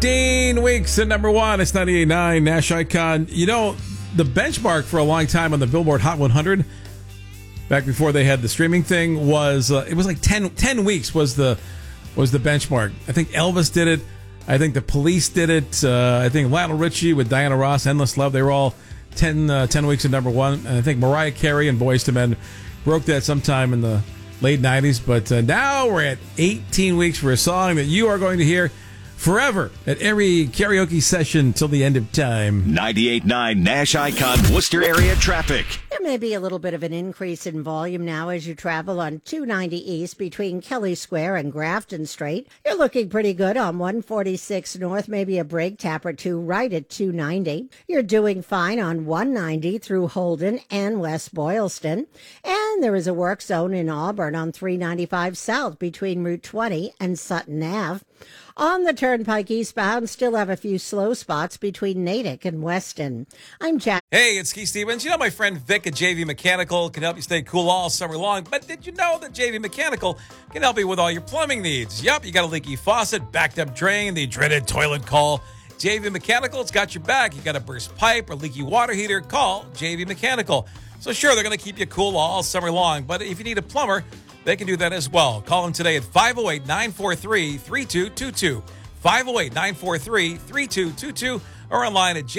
13 weeks at number one. It's 98.9 Nash Icon. You know, the benchmark for a long time on the Billboard Hot 100, back before they had the streaming thing, was it was like 10 weeks was the benchmark. I think Elvis did it. I think the Police did it. I think Lionel Richie with Diana Ross, Endless Love, they were all 10 weeks at number one. And I think Mariah Carey and Boyz II Men broke that sometime in the late 90s. But now we're at 18 weeks for a song that you are going to hear forever at every karaoke session till the end of time. 98.9 Nash Icon Worcester area traffic. There may be a little bit of an increase in volume now as you travel on 290 East between Kelly Square and Grafton Street. You're looking pretty good on 146 North, maybe a brake tap or two right at 290. You're doing fine on 190 through Holden and West Boylston. And there is a work zone in Auburn on 395 South between Route 20 and Sutton Ave. On the Turnpike eastbound, still have a few slow spots between Natick and Weston. I'm Jack. Hey, it's Keith Stevens. You know my friend Vic at JV Mechanical can help you stay cool all summer long, but did you know that JV Mechanical can help you with all your plumbing needs? Yup, you got a leaky faucet, backed up drain, the dreaded toilet call. JV Mechanical, it's got your back. You got a burst pipe or leaky water heater, call JV Mechanical. So sure, they're going to keep you cool all summer long, but if you need a plumber, they can do that as well. Call them today at 508-943-3222. 508-943-3222 or online at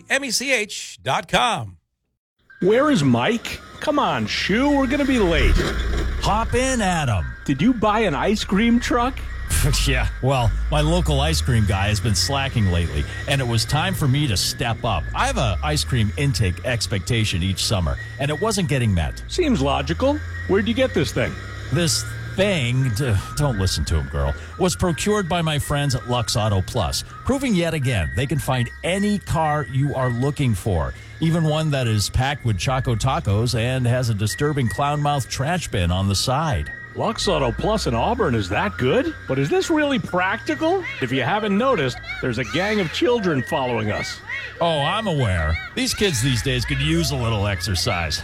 jvmech.com. Where is Mike? Come on, Shoo, we're going to be late. Hop in, Adam. Did you buy an ice cream truck? Yeah, well, my local ice cream guy has been slacking lately, and it was time for me to step up. I have an ice cream intake expectation each summer, and it wasn't getting met. Seems logical. Where'd you get this thing? This thing, don't listen to him, girl, was procured by my friends at Lux Auto Plus, proving yet again they can find any car you are looking for, even one that is packed with Choco Tacos and has a disturbing clown mouth trash bin on the side. Lux Auto Plus in Auburn is that good? But is this really practical? If you haven't noticed, there's a gang of children following us. Oh, I'm aware. These kids these days could use a little exercise.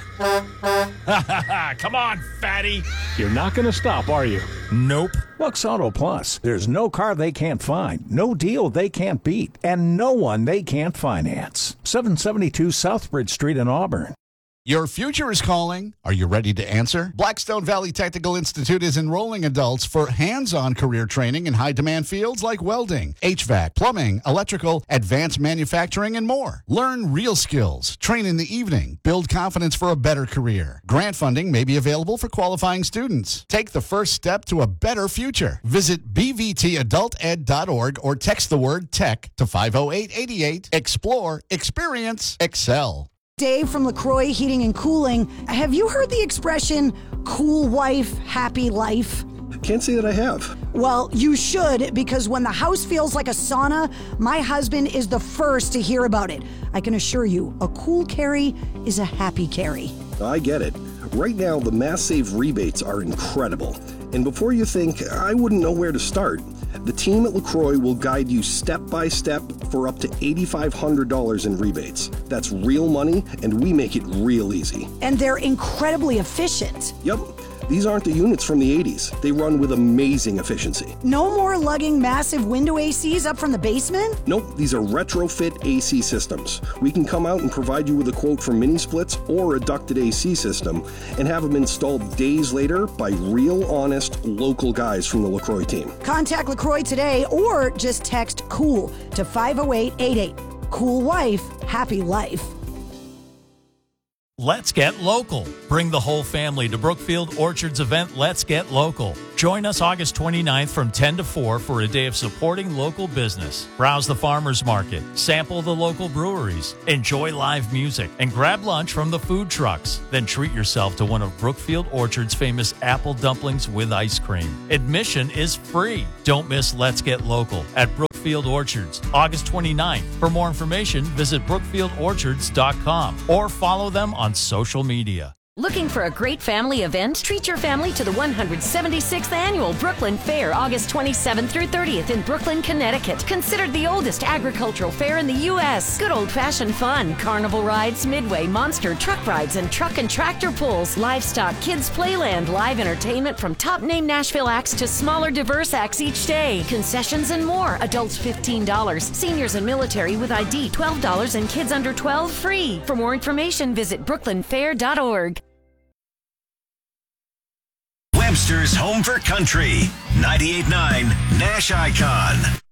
Come on, fatty. You're not going to stop, are you? Nope. Lux Auto Plus. There's no car they can't find, no deal they can't beat, and no one they can't finance. 772 Southbridge Street in Auburn. Your future is calling. Are you ready to answer? Blackstone Valley Technical Institute is enrolling adults for hands-on career training in high-demand fields like welding, HVAC, plumbing, electrical, advanced manufacturing, and more. Learn real skills, train in the evening, build confidence for a better career. Grant funding may be available for qualifying students. Take the first step to a better future. Visit bvtadulted.org or text the word TECH to 50888. Explore, experience, excel. Dave from LaCroix Heating and Cooling. Have you heard the expression, cool wife, happy life? Can't say that I have. Well, you should, because when the house feels like a sauna, my husband is the first to hear about it. I can assure you, a cool carry is a happy carry. I get it. Right now, the Mass Save rebates are incredible. And before you think, I wouldn't know where to start, the team at LaCroix will guide you step by step for up to $8,500 in rebates. That's real money, and we make it real easy. And they're incredibly efficient. Yep. These aren't the units from the 80s. They run with amazing efficiency. No more lugging massive window ACs up from the basement? Nope, these are retrofit AC systems. We can come out and provide you with a quote for mini splits or a ducted AC system and have them installed days later by real, honest, local guys from the LaCroix team. Contact LaCroix today or just text COOL to 50888. Cool wife, happy life. Let's get local. Bring the whole family to Brookfield Orchard's event, Let's Get Local. Join us August 29th from 10 to 4 for a day of supporting local business. Browse the farmers market, sample the local breweries, enjoy live music, and grab lunch from the food trucks. Then treat yourself to one of Brookfield Orchard's famous apple dumplings with ice cream. Admission is free. Don't miss Let's Get Local at Brookfield Orchards, August 29th. For more information, visit brookfieldorchards.com or follow them on social media. Looking for a great family event? Treat your family to the 176th Annual Brooklyn Fair, August 27th through 30th in Brooklyn, Connecticut. Considered the oldest agricultural fair in the U.S. Good old-fashioned fun, carnival rides, midway, monster truck rides, and truck and tractor pulls, livestock, kids playland, live entertainment from top-name Nashville acts to smaller, diverse acts each day. Concessions and more. Adults $15. Seniors and military with ID $12 and kids under 12 free. For more information, visit brooklynfair.org. Webster's Home for Country. 98.9 Nash Icon.